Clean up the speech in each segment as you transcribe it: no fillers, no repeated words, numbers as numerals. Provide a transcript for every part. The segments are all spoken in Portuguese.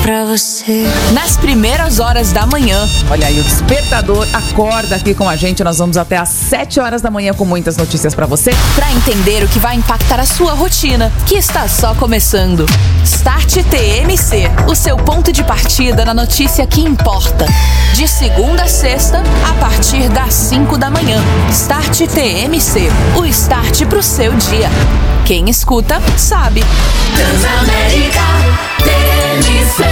pra você. Nas primeiras horas da manhã. Olha aí, o despertador acorda aqui com a gente. Nós vamos até às 7 horas da manhã com muitas notícias pra você. Pra entender o que vai impactar a sua rotina, que está só começando. Start TMC, o seu ponto de partida na notícia que importa. De segunda a sexta, a partir das 5 da manhã. Start TMC, o start pro seu dia. Quem escuta, sabe. Transamérica TMC.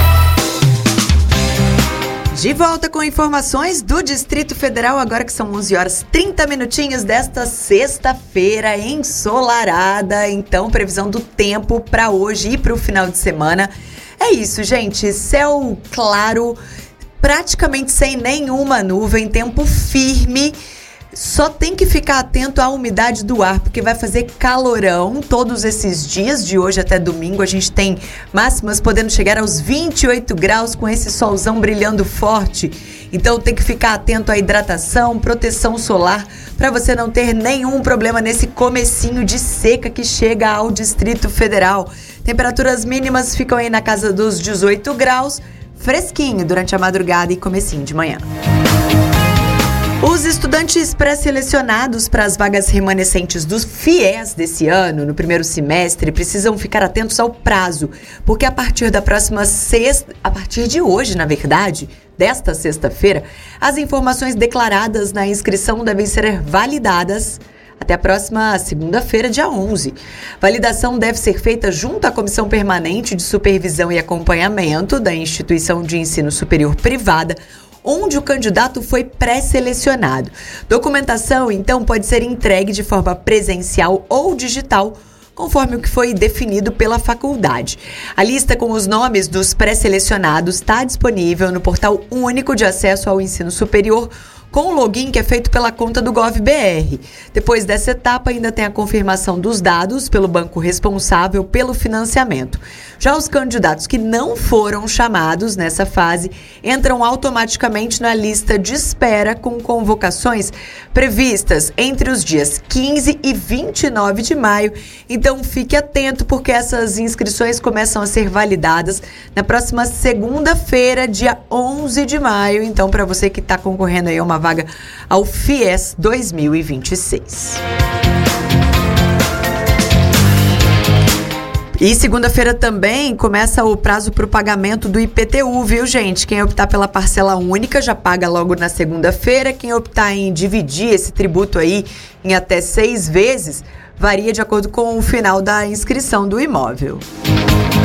De volta com informações do Distrito Federal, agora que são 11 horas 30 minutinhos desta sexta-feira ensolarada. Então, previsão do tempo para hoje e para o final de semana. É isso, gente. Céu claro, praticamente sem nenhuma nuvem, tempo firme. Só tem que ficar atento à umidade do ar, porque vai fazer calorão todos esses dias, de hoje até domingo. A gente tem máximas podendo chegar aos 28 graus com esse solzão brilhando forte. Então tem que ficar atento à hidratação, proteção solar, para você não ter nenhum problema nesse comecinho de seca que chega ao Distrito Federal. Temperaturas mínimas ficam aí na casa dos 18 graus, fresquinho durante a madrugada e comecinho de manhã. Os estudantes pré-selecionados para as vagas remanescentes dos FIES desse ano, no primeiro semestre, precisam ficar atentos ao prazo, porque a partir da próxima sexta, a partir de hoje, na verdade, desta sexta-feira, as informações declaradas na inscrição devem ser validadas até a próxima segunda-feira, dia 11. Validação deve ser feita junto à Comissão Permanente de Supervisão e Acompanhamento da Instituição de Ensino Superior Privada, onde o candidato foi pré-selecionado. Documentação, então, pode ser entregue de forma presencial ou digital, conforme o que foi definido pela faculdade. A lista com os nomes dos pré-selecionados está disponível no Portal Único de Acesso ao Ensino Superior, com o login que é feito pela conta do GovBR. Depois dessa etapa, ainda tem a confirmação dos dados pelo banco responsável pelo financiamento. Já os candidatos que não foram chamados nessa fase entram automaticamente na lista de espera com convocações previstas entre os dias 15 e 29 de maio. Então fique atento, porque essas inscrições começam a ser validadas na próxima segunda-feira, dia 11 de maio. Então, para você que está concorrendo aí a uma vaga ao FIES 2026. E segunda-feira também começa o prazo para o pagamento do IPTU, viu, gente? Quem optar pela parcela única já paga logo na segunda-feira. Quem optar em dividir esse tributo aí em até 6 vezes, varia de acordo com o final da inscrição do imóvel.